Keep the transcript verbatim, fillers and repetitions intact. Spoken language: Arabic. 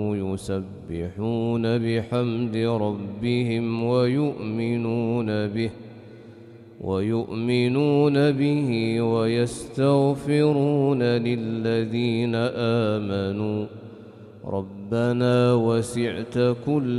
يسبحون بحمد ربهم ويؤمنون به ويؤمنون به ويستغفرون للذين آمنوا ربنا وسعت كل